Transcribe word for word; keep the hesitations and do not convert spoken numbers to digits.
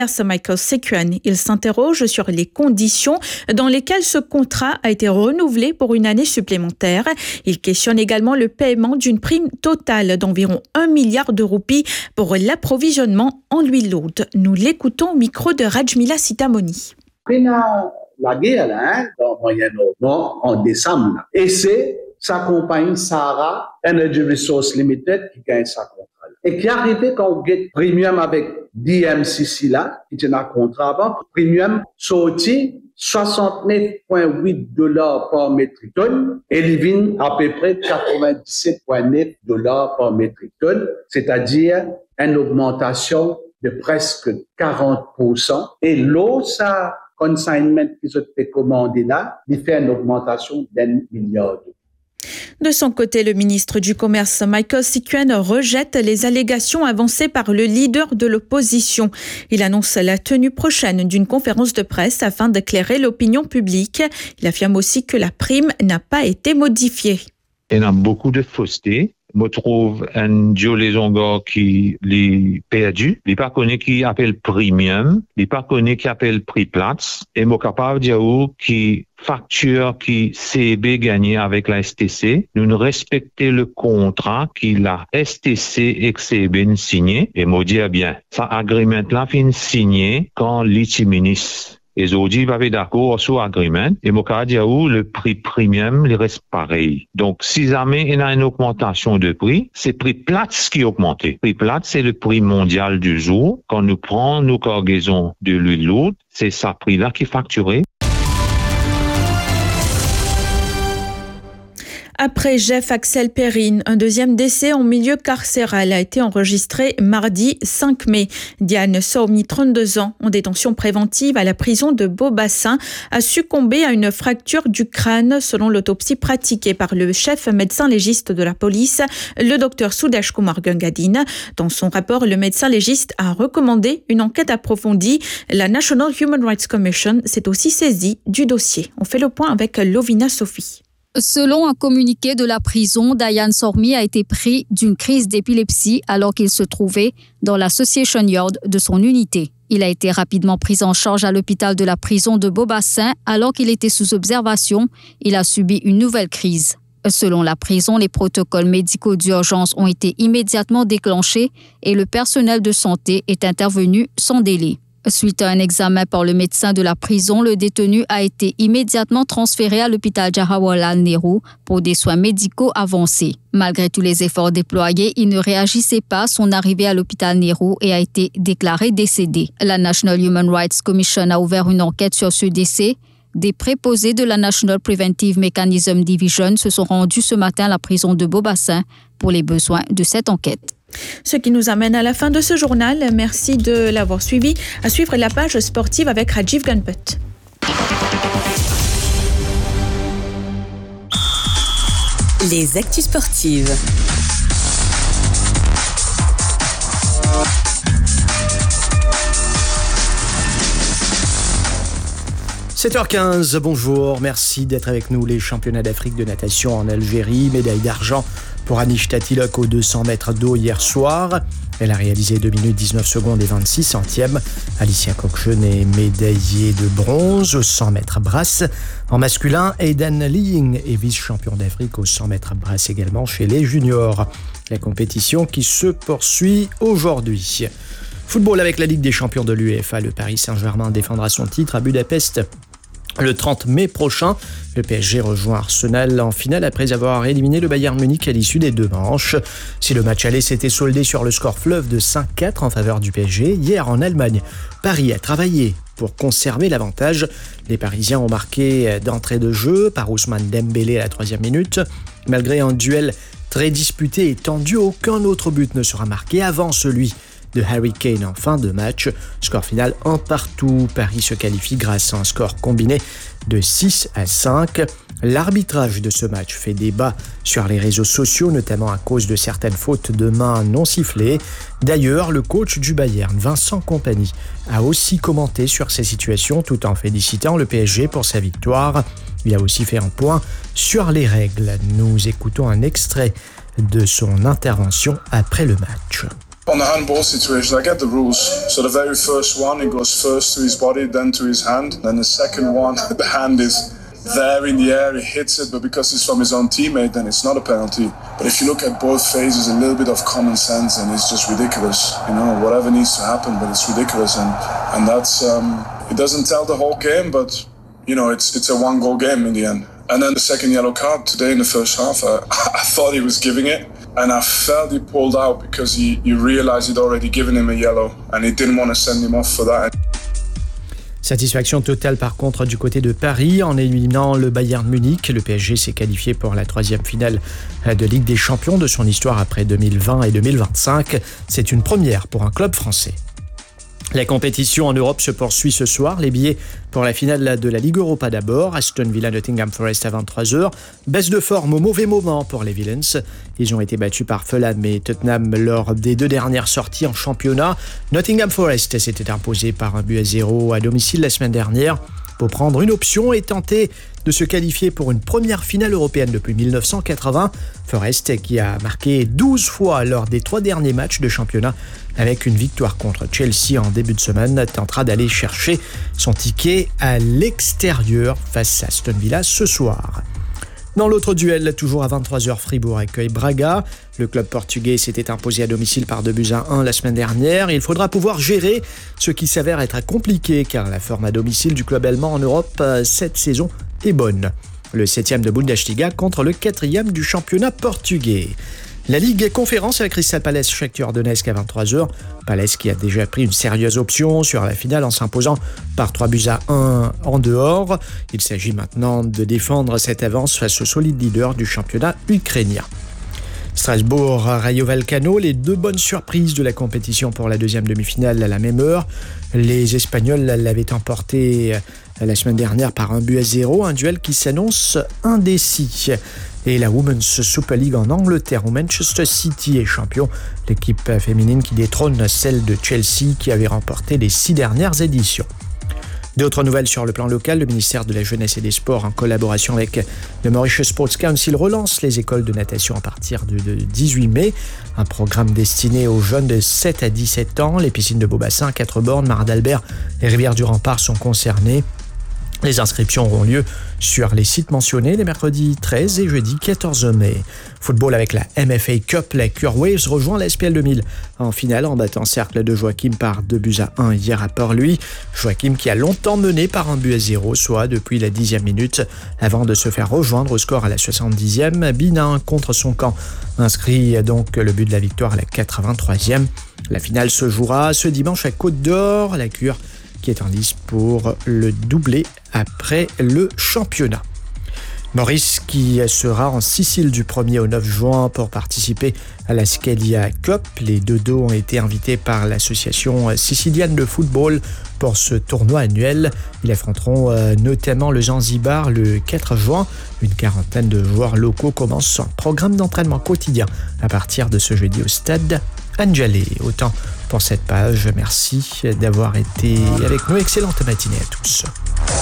Michael Sequan. Il s'interroge sur les conditions dans lesquelles ce contrat a été renouvelé pour une année supplémentaire. Il questionne également le paiement d'une prime totale d'environ un milliard de roupies pour l'approvisionnement en huile lourde. Nous l'écoutons au micro de Rajmila Sitamoni. La guerre là, hein, dans le Moyen-Orient en décembre. Là. Et c'est sa compagnie Sahara Energy Resources Limited qui gagne sa contrat. Et qui est arrivé quand on get premium avec D M C C là, qui était un contrat avant, premium sorti soixante-neuf virgule huit dollars par métrique tonne et il vient à peu près quatre-vingt-dix-sept virgule neuf dollars par métrique tonne, c'est-à-dire une augmentation de presque quarante pour cent. Et l'eau, ça, consignment qui se fait commander là, il fait une augmentation d'un milliard d'euros. De son côté, le ministre du Commerce, Michael Sequan, rejette les allégations avancées par le leader de l'opposition. Il annonce la tenue prochaine d'une conférence de presse afin d'éclairer l'opinion publique. Il affirme aussi que la prime n'a pas été modifiée. Il y a beaucoup de fausseté. Je trouve un diolaison qui est perdu. Il n'est pas connu qui appelle premium. Il n'est pas connu qui appelle prix plate. Et je suis capable de dire qui facture qui C B gagné avec la S T C. Nous ne respectons le contrat que la S T C et C B signé. Et je dis bien, ça agreement là fin signé quand l'I-ministre. Et aujourd'hui, ils avaient d'accord sur l'agreement. Et mon cas, le prix premium, il reste pareil. Donc, si jamais il y a une augmentation de prix, c'est le prix plate qui a augmenté. Le prix plate, c'est le prix mondial du jour. Quand nous prenons nos cargaisons de l'huile lourde, c'est ce prix-là qui est facturé. Après Jeff Axel Perrine, un deuxième décès en milieu carcéral a été enregistré mardi cinq mai. Diane Somi, trente-deux ans, en détention préventive à la prison de Beaubassin, a succombé à une fracture du crâne selon l'autopsie pratiquée par le chef médecin légiste de la police, le docteur Sudesh Kumar Gangadine. Dans son rapport, le médecin légiste a recommandé une enquête approfondie. La National Human Rights Commission s'est aussi saisie du dossier. On fait le point avec Lovina Sophie. Selon un communiqué de la prison, Dayan Sormi a été pris d'une crise d'épilepsie alors qu'il se trouvait dans l'association yard de son unité. Il a été rapidement pris en charge à l'hôpital de la prison de Beaubassin alors qu'il était sous observation. Il a subi une nouvelle crise. Selon la prison, les protocoles médicaux d'urgence ont été immédiatement déclenchés et le personnel de santé est intervenu sans délai. Suite à un examen par le médecin de la prison, le détenu a été immédiatement transféré à l'hôpital Jawaharlal Nehru pour des soins médicaux avancés. Malgré tous les efforts déployés, il ne réagissait pas à son arrivée à l'hôpital Nehru et a été déclaré décédé. La National Human Rights Commission a ouvert une enquête sur ce décès. Des préposés de la National Preventive Mechanism Division se sont rendus ce matin à la prison de Beaubassin pour les besoins de cette enquête. Ce qui nous amène à la fin de ce journal. Merci de l'avoir suivi. À suivre la page sportive avec Rajiv Ganput. Les actus sportives. sept heures quinze, bonjour, merci d'être avec nous. Les championnats d'Afrique de natation en Algérie, médaille d'argent pour Anish Tatilok aux deux cents mètres d'eau hier soir. Elle a réalisé deux minutes dix-neuf secondes et vingt-six centièmes. Alicia Cockshun est médaillée de bronze aux cent mètres brasse. En masculin, Aidan Leeing est vice-champion d'Afrique aux cent mètres brasse également chez les juniors. La compétition qui se poursuit aujourd'hui. Football avec la Ligue des champions de l'UEFA. Le Paris Saint-Germain défendra son titre à Budapest le trente mai prochain. Le P S G rejoint Arsenal en finale après avoir éliminé le Bayern Munich à l'issue des deux manches. Si le match aller s'était soldé sur le score fleuve de cinq quatre en faveur du P S G, hier en Allemagne, Paris a travaillé pour conserver l'avantage. Les Parisiens ont marqué d'entrée de jeu par Ousmane Dembélé à la troisième minute. Malgré un duel très disputé et tendu, aucun autre but ne sera marqué avant celui de Harry Kane en fin de match. Score final un partout. Paris se qualifie grâce à un score combiné de six à cinq. L'arbitrage de ce match fait débat sur les réseaux sociaux, notamment à cause de certaines fautes de main non sifflées. D'ailleurs, le coach du Bayern, Vincent Kompany, a aussi commenté sur ces situations tout en félicitant le P S G pour sa victoire. Il a aussi fait un point sur les règles. Nous écoutons un extrait de son intervention après le match. On the handball situation, I get the rules. So the very first one, it goes first to his body, then to his hand. Then the second one, the hand is there in the air, he hits it, but because it's from his own teammate, then it's not a penalty. But if you look at both phases, a little bit of common sense, and it's just ridiculous. You know, whatever needs to happen, but it's ridiculous, and and that's um, it doesn't tell the whole game, but you know, it's it's a one-goal game in the end. And then the second yellow card today in the first half, I, I thought he was giving it, and I felt he pulled out because he, he realized he'd already given him a yellow, and he didn't want to send him off for that. Satisfaction totale par contre du côté de Paris en éliminant le Bayern Munich. Le P S G s'est qualifié pour la troisième finale de Ligue des Champions de son histoire après deux mille vingt et deux mille vingt-cinq. C'est une première pour un club français. La compétition en Europe se poursuit ce soir. Les billets pour la finale de la Ligue Europa d'abord. Aston Villa Nottingham Forest à vingt-trois heures. Baisse de forme au mauvais moment pour les Villains. Ils ont été battus par Fulham et Tottenham lors des deux dernières sorties en championnat. Nottingham Forest s'était imposé par un but à zéro à domicile la semaine dernière pour prendre une option et tenter de se qualifier pour une première finale européenne depuis mille neuf cent quatre-vingts. Forest qui a marqué douze fois lors des trois derniers matchs de championnat avec une victoire contre Chelsea en début de semaine, tentera d'aller chercher son ticket à l'extérieur face à Aston Villa ce soir. Dans l'autre duel, toujours à vingt-trois heures, Fribourg accueille Braga. Le club portugais s'était imposé à domicile par deux buts à un la semaine dernière. Il faudra pouvoir gérer ce qui s'avère être compliqué car la forme à domicile du club allemand en Europe cette saison est bonne. Le septième de Bundesliga contre le quatrième du championnat portugais. La Ligue Conférence avec Crystal Palace Shakhtar Donetsk à vingt-trois heures. Palace qui a déjà pris une sérieuse option sur la finale en s'imposant par trois buts à un en dehors. Il s'agit maintenant de défendre cette avance face au solide leader du championnat ukrainien. Strasbourg, Rayo Vallecano, les deux bonnes surprises de la compétition pour la deuxième demi-finale à la même heure. Les Espagnols l'avaient emporté la semaine dernière par un but à zéro, un duel qui s'annonce indécis. Et la Women's Super League en Angleterre, où Manchester City est champion, l'équipe féminine qui détrône celle de Chelsea qui avait remporté les six dernières éditions. D'autres nouvelles sur le plan local, le ministère de la Jeunesse et des Sports, en collaboration avec le Mauritius Sports Council, relance les écoles de natation à partir du dix-huit mai. Un programme destiné aux jeunes de sept à dix-sept ans. Les piscines de Beaubassin, Quatre-Bornes, Mar d'Albert et Rivière du Rempart sont concernées. Les inscriptions auront lieu sur les sites mentionnés les mercredis treize et jeudi quatorze mai. Football avec la M F A Cup, la Cure Waves rejoint la S P L deux mille en finale en battant Cercle de Joachim par deux buts à un hier à Port-Louis. Joachim qui a longtemps mené par un but à zéro, soit depuis la dixième minute, avant de se faire rejoindre au score à la soixante-dixième. Binin contre son camp inscrit donc le but de la victoire à la quatre-vingt-troisième. La finale se jouera ce dimanche à Côte d'Or. La Cure qui est en lice pour le doublé après le championnat. Maurice qui sera en Sicile du premier au neuf juin pour participer à la Scalia Cup. Les Dodos ont été invités par l'association sicilienne de football pour ce tournoi annuel. Ils affronteront notamment le Zanzibar le quatre juin. Une quarantaine de joueurs locaux commencent un programme d'entraînement quotidien à partir de ce jeudi au stade Anjali. Autant pour cette page. Merci d'avoir été avec nous. Excellente matinée à tous.